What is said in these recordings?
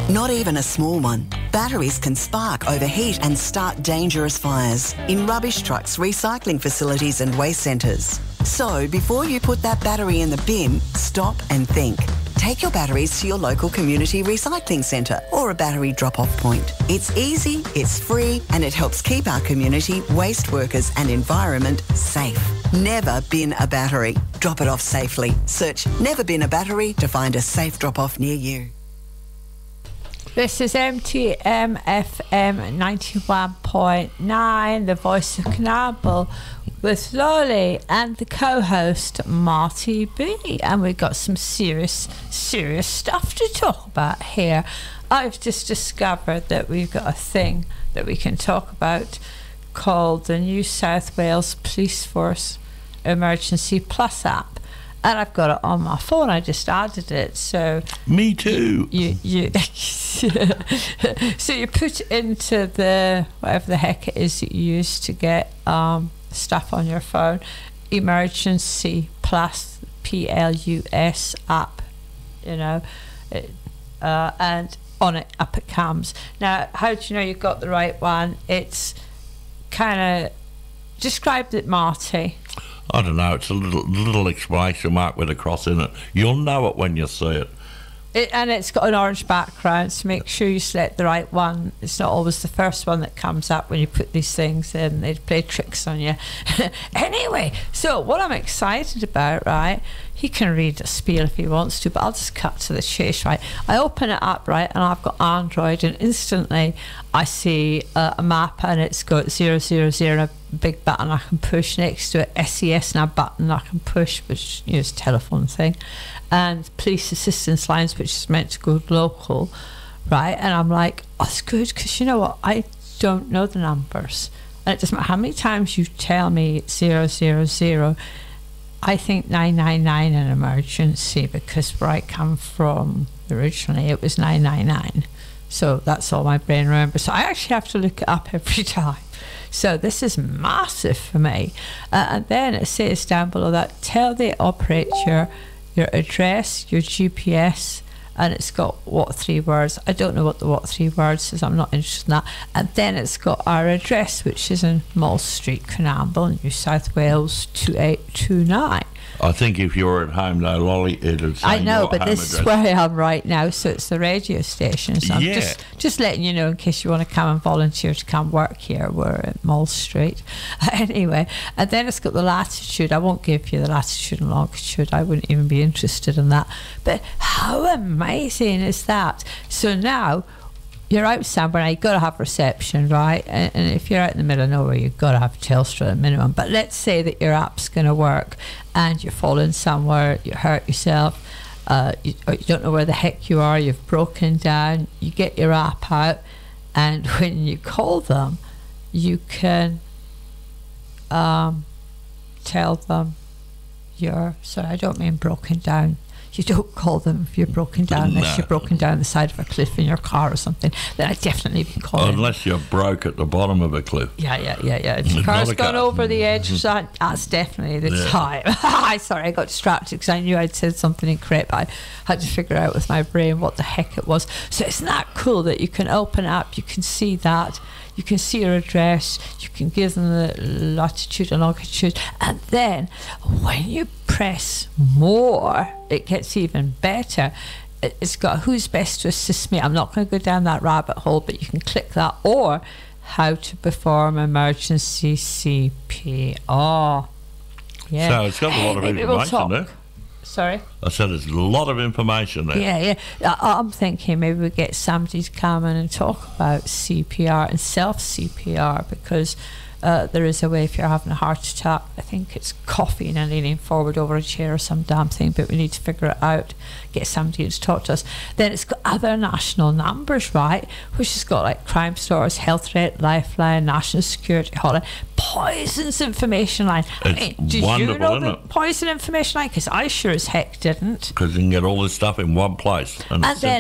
Not even a small one. Batteries can spark, overheat and start dangerous fires in rubbish trucks, recycling facilities and waste centres. So before you put that battery in the bin, stop and think. Take your batteries to your local community recycling centre or a battery drop-off point. It's easy, it's free and it helps keep our community, waste workers and environment safe. Never bin a battery. Drop it off safely. Search Never Bin a Battery to find a safe drop-off near you. This is MTM FM 91.9, the voice of Carnarvon, with Lolly and the co-host Marty B. And we've got some serious stuff to talk about here. I've just discovered that we've got a thing that we can talk about called the New South Wales Police Force Emergency Plus app. And I've got it on my phone. I just added it. So me too. You so you put into the whatever the heck it is that you use to get stuff on your phone, Emergency Plus PLUS app, you know, and on it up it comes. Now, how do you know you've got the right one? It's kind of described it, Marty. I don't know, it's a little exclamation mark with a cross in it. You'll know it when you see it. And it's got an orange background, so make sure you select the right one. It's not always the first one that comes up when you put these things in. They play tricks on you. Anyway, so what I'm excited about, right, he can read a spiel if he wants to, but I'll just cut to the chase, right? I open it up, right, and I've got Android, and instantly I see a map, and it's got 000 and a big button I can push next to it, SES and a button I can push, which is a telephone thing, and police assistance lines, which is meant to go local, right? And I'm like, oh, it's good, because you know what, I don't know the numbers, and it doesn't matter how many times you tell me 000. I think 999 an emergency, because where I come from originally it was 999, so that's all my brain remembers. So I actually have to look it up every time. So this is massive for me. And then it says down below that, tell the operator your address, your GPS, and it's got what 3 words. I don't know what the what 3 words is, I'm not interested in that. And then it's got our address, which is in Mall Street, Carnarvon, New South Wales 2829. I think if you're at home though, Lolly, it'll say I know, your but home this address. is where I am right now, so it's the radio station. So I'm Yeah. just letting you know in case you want to come and volunteer to come work here. We're at Mall Street. Anyway, and then it's got the latitude. I won't give you the latitude and longitude. I wouldn't even be interested in that. But how amazing is that? So now you're out somewhere and you've got to have reception, right? And if you're out in the middle of nowhere, you've got to have Telstra at a minimum. But let's say that your app's going to work and you're falling somewhere, you hurt yourself, you don't know where the heck you are, you've broken down, you get your app out, and when you call them, you can tell them you're, sorry, I don't mean broken down. You don't call them if you're broken down, unless you're broken down the side of a cliff in your car or something. Then I definitely be calling. Unless you're broke at the bottom of a cliff. Yeah. If your car's gone over the edge, that's definitely the time. Sorry, I got distracted because I knew I'd said something incorrect. I had to figure out with my brain what the heck it was. So isn't that cool that you can open up, you can see that, you can see your address, you can give them the latitude and longitude, and then when you press more, it gets even better. It's got who's best to assist me. I'm not going to go down that rabbit hole, but you can click that, or how to perform emergency CPR. Yeah. So it's got a lot of information there. Sorry? I said there's a lot of information there. Yeah. I'm thinking maybe we get somebody to come in and talk about CPR and self-CPR, because there is a way if you're having a heart attack. I think it's coughing and leaning forward over a chair or some damn thing, but we need to figure it out, get somebody to talk to us. Then it's got other national numbers, right, which has got like Crime Stoppers, Health Threat, Lifeline, National Security Hotline, Poisons Information Line. It's did wonderful, you know isn't the it? Poison Information Line? Because I sure as heck didn't. Because you can get all this stuff in one place and a simple app.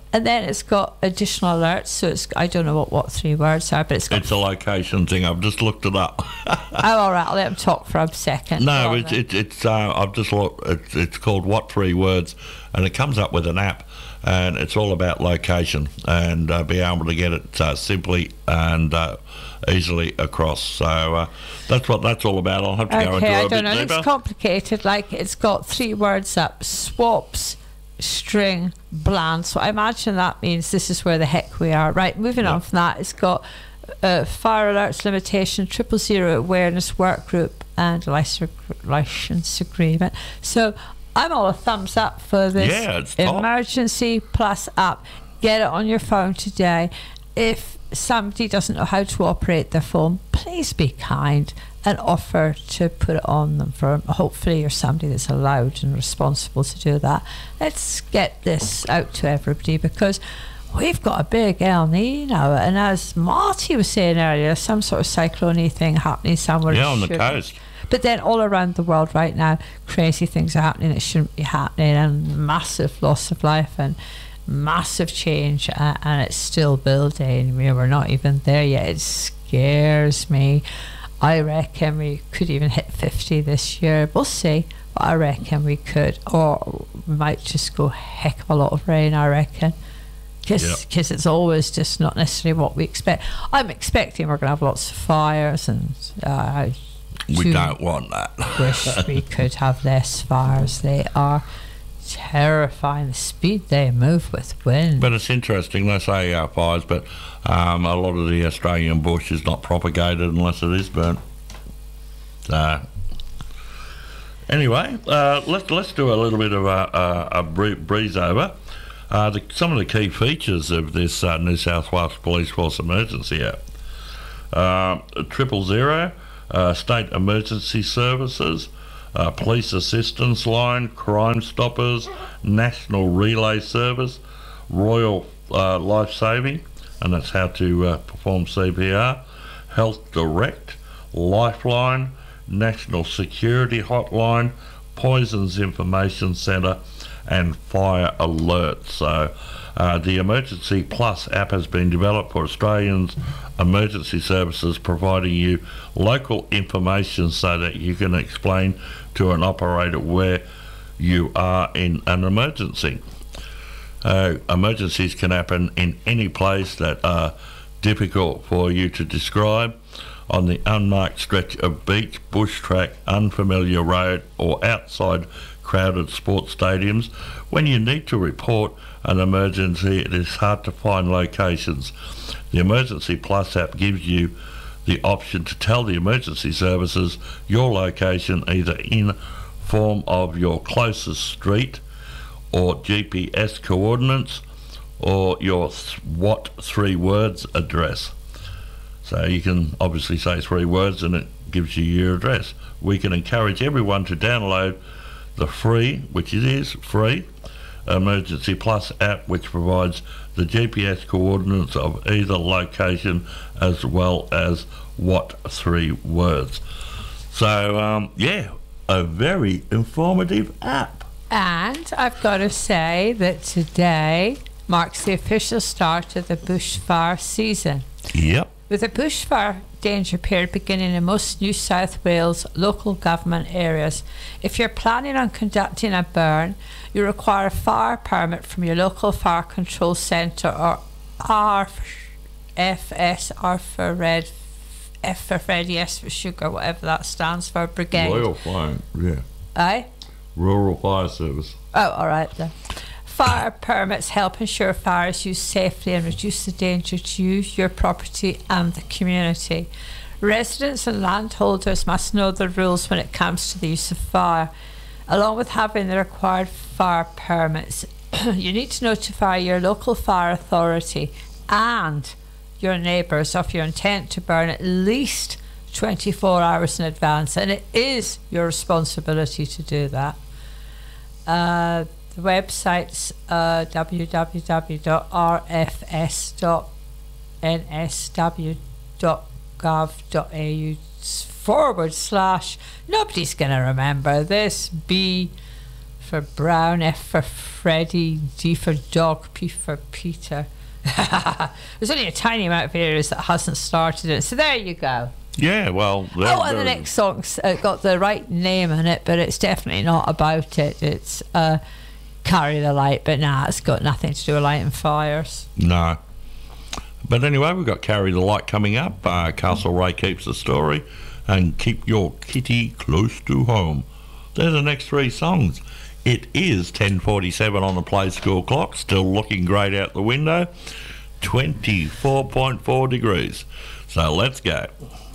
And then it's got additional alerts. So I don't know what 3 words are, but it's a location thing. I've just looked it up. Oh, all right. I'll let him talk for a second. No, it's I've just looked. It's called What 3 Words, and it comes up with an app, and it's all about location and be able to get it simply and easily across. So that's what that's all about. I'll have to go into it a bit deeper. It's complicated. Like, it's got 3 words up: swaps, string, bland. So I imagine that means this is where the heck we are. Right, moving on from that, it's got fire alerts limitation, 000 awareness work group, and license agreement. So I'm all a thumbs up for this. Yeah, it's top. Emergency Plus app. Get it on your phone today. If somebody doesn't know how to operate their phone, please be kind and offer to put it on them for them. Hopefully you're somebody that's allowed and responsible to do that. Let's get this out to everybody, because we've got a big El Nino, and as Marty was saying earlier, some sort of cyclone thing happening somewhere. Yeah, on the coast. But then all around the world right now, crazy things are happening that shouldn't be happening, and massive loss of life and massive change, and it's still building. We're not even there yet. It scares me. I reckon we could even hit 50 this year. We'll see, but I reckon we could, or we might just go heck of a lot of rain, I reckon, because it's always just not necessarily what we expect. I'm expecting we're going to have lots of fires, and we don't want that. Wish we could have less fires. They are terrifying, the speed they move with wind. But it's interesting, they say fires, but a lot of the Australian bush is not propagated unless it is burnt. So anyway, let's do a little bit of a breeze over some of the key features of this New South Wales Police Force emergency app. 000 state emergency services, police assistance line, Crime Stoppers, National Relay Service, Royal Life Saving, and that's how to perform CPR, Health Direct, Lifeline, National Security Hotline, Poisons Information Centre, and Fire Alert. So the Emergency Plus app has been developed for Australians' emergency services, providing you local information so that you can explain to an operator where you are in an emergency. Emergencies can happen in any place that are difficult for you to describe, on the unmarked stretch of beach, bush track, unfamiliar road, or outside crowded sports stadiums. When you need to report an emergency, it is hard to find locations. The Emergency Plus app gives you the option to tell the emergency services your location, either in form of your closest street or GPS coordinates, or your what 3 words address. So you can obviously say 3 words and it gives you your address. We can encourage everyone to download the free, which it is free, Emergency Plus app, which provides the GPS coordinates of either location as well as what 3 words. So a very informative app. And I've got to say that today marks the official start of the bushfire season. Yep. With the bushfire danger period beginning in most New South Wales local government areas, if you're planning on conducting a burn, you require a fire permit from your local fire control centre, or RFS, R for red, F for Freddy, S for sugar, whatever that stands for, brigade. Royal Fire, yeah. Aye? Rural Fire Service. Oh, all right then. Fire permits help ensure fire is used safely and reduce the danger to you, your property and the community. Residents and landholders must know the rules when it comes to the use of fire. Along with having the required fire permits, you need to notify your local fire authority and your neighbours of your intent to burn at least 24 hours in advance, and it is your responsibility to do that. The website's www.rsw.nsw.gov.au / nobody's going to remember this, B for Brown, F for Freddie, D for Dog, P for Peter. There's only a tiny amount of areas that hasn't started it. So there you go. Yeah, well... And the next song's got the right name in it, but it's definitely not about it. It's Carry the Light, but it's got nothing to do with lighting fires. No. But anyway, we've got Carry the Light coming up. Castlereagh Keeps the Story, and Keep Your Kitty Close to Home. They're the next three songs. It is 10:47 on the Play School clock, still looking great out the window. 24.4 degrees. So let's go.